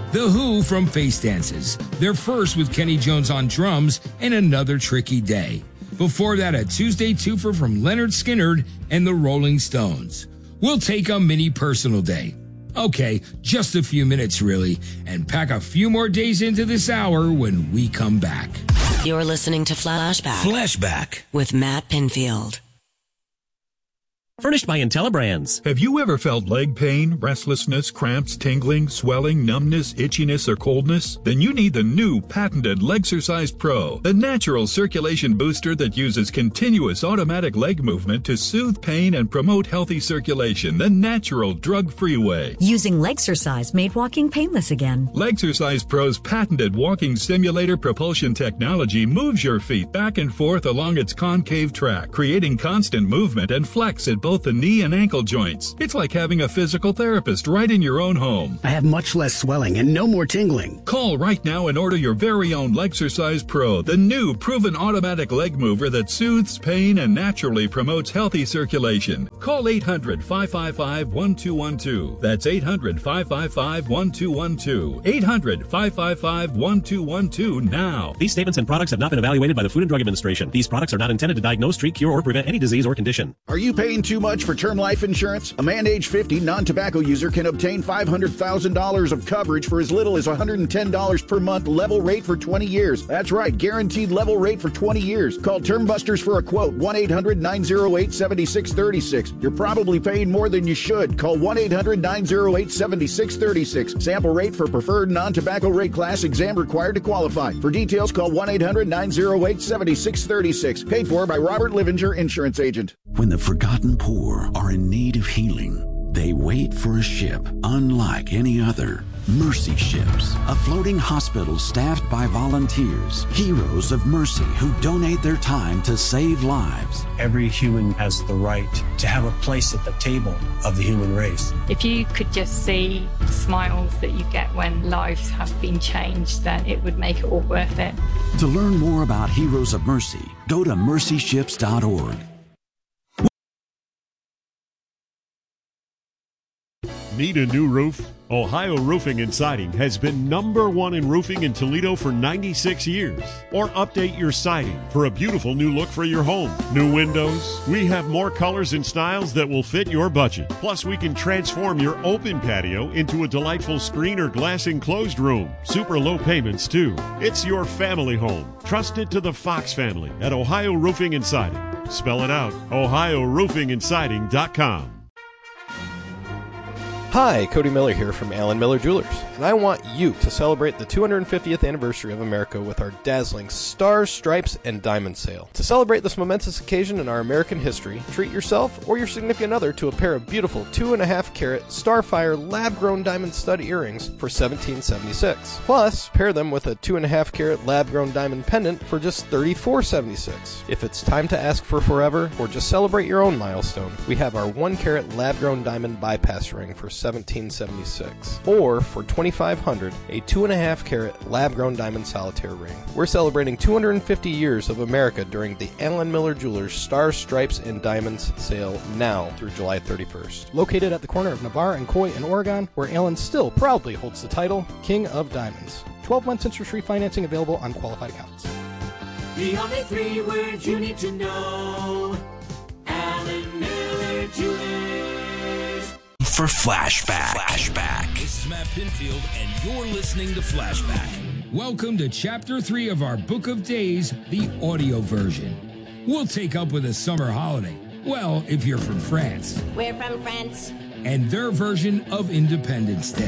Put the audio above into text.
The Who from Face Dances, their first with Kenny Jones on drums and Another Tricky Day. Before that, a Tuesday twofer from Leonard Skinner and the Rolling Stones. We'll take a mini personal day. Okay, just a few minutes really, and pack a few more days into this hour when we come back. You're listening to Flashback. Flashback With Matt Pinfield. Furnished by IntelliBrands. Have you ever felt leg pain, restlessness, cramps, tingling, swelling, numbness, itchiness, or coldness? Then you need the new patented Legsercise Pro, the natural circulation booster that uses continuous automatic leg movement to soothe pain and promote healthy circulation the natural, drug-free way. Using Legsercise made walking painless again. Legsercise Pro's patented walking simulator propulsion technology moves your feet back and forth along its concave track, creating constant movement and flex at both the knee and ankle joints. It's like having a physical therapist right in your own home. I have much less swelling and no more tingling. Call right now and order your very own Legsercise Pro, the new proven automatic leg mover that soothes pain and naturally promotes healthy circulation. Call 800-555-1212. That's 800-555-1212. 800-555-1212 now. These statements and products have not been evaluated by the Food and Drug Administration. These products are not intended to diagnose, treat, cure, or prevent any disease or condition. Are you paying too much for term life insurance? A man age 50 non-tobacco user can obtain $500,000 of coverage for as little as $110 per month, level rate for 20 years. That's right, guaranteed level rate for 20 years. Call Term Busters for a quote, 1-800-908-7636. You're probably paying more than you should. Call 1-800-908-7636. Sample rate for preferred non-tobacco rate class, exam required to qualify. For details, call 1-800-908-7636. Paid for by Robert Livinger, Insurance Agent. When the forgotten poor are in need of healing, they wait for a ship unlike any other. Mercy Ships, a floating hospital staffed by volunteers, heroes of mercy who donate their time to save lives. Every human has the right to have a place at the table of the human race. If you could just see the smiles that you get when lives have been changed, then it would make it all worth it. To learn more about Heroes of Mercy, go to mercyships.org. Need a new roof? Ohio Roofing and Siding has been #1 in roofing in Toledo for 96 years. Or update your siding for a beautiful new look for your home. New windows? We have more colors and styles that will fit your budget. Plus, we can transform your open patio into a delightful screen or glass enclosed room. Super low payments, too. It's your family home. Trust it to the Fox family at Ohio Roofing and Siding. Spell it out, OhioRoofingandSiding.com. Hi, Cody Miller here from Allen Miller Jewelers, and I want you to celebrate the 250th anniversary of America with our dazzling Stars, Stripes, and Diamond sale. To celebrate this momentous occasion in our American history, treat yourself or your significant other to a pair of beautiful 2.5-carat Starfire lab-grown diamond stud earrings for $17.76. Plus, pair them with a 2.5-carat lab-grown diamond pendant for just $34.76. If it's time to ask for forever or just celebrate your own milestone, we have our 1-carat lab-grown diamond bypass ring for $17.76, or for $2,500, a 2.5-carat lab-grown diamond solitaire ring. We're celebrating 250 years of America during the Allen Miller Jewelers Stars, Stripes, and Diamonds sale now through July 31st. Located at the corner of Navarre and Coy in Oregon, where Allen still proudly holds the title King of Diamonds. 12 months interest-free financing available on qualified accounts. The only 3 words you need to know: Allen Miller Jewelers. For Flashback. This is Matt Pinfield, and you're listening to Flashback. Welcome to Chapter 3 of our Book of Days, the audio version. We'll take up with a summer holiday. Well, if you're from France. We're from France. And their version of Independence Day.